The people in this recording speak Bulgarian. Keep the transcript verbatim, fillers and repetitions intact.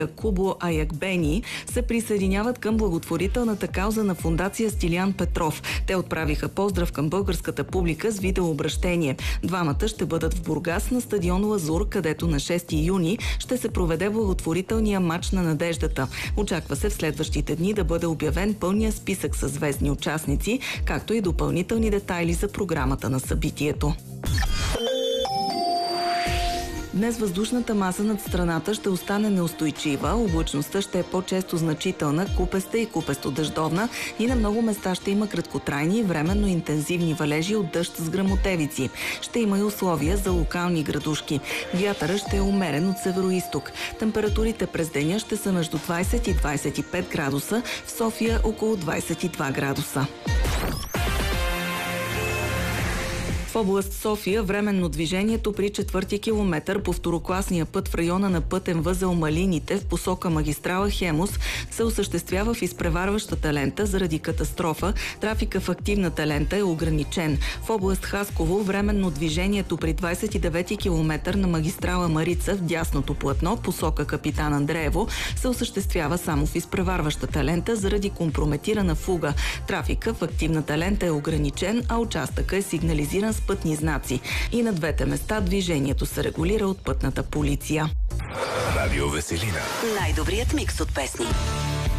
Кубо Аякбени се присъединяват към благотворителната кауза на фондация Стилиян Петров. Те отправиха поздрав към българската публика с видеообращение. Двамата ще бъдат в Бургас на стадион Лазур, където на шести юни ще се проведе благотворителния мач на надеждата. Очаква се в следващите дни да бъде обявен пълния списък с звездни участници, както и допълнителни детайли за програмата на събитието. Днес въздушната маса над страната ще остане неустойчива, облачността ще е по-често значителна, купеста и купесто-дъждовна и на много места ще има краткотрайни и временно интензивни валежи от дъжд с гръмотевици. Ще има и условия за локални градушки. Вятърът ще е умерен от североизток. Температурите през деня ще са между двайсет и двайсет и пет градуса, в София около двайсет и два градуса. В област София временно движението при четвърти километър по второкласния път в района на пътен възел Малините в посока магистрала Хемус се осъществява в изпреварващата лента заради катастрофа. Трафика в активната лента е ограничен. В област Хасково временно движението при двайсет и девети километър на магистрала Марица в дясното платно посока Капитан Андреево се осъществява само в изпреварващата лента заради компрометирана фуга. Трафика в активната лента е ограничен, а участъка е сигнализиран с пътни знаци. И на двете места движението се регулира от пътната полиция. Радио Веселина. Най-добрият микс от песни.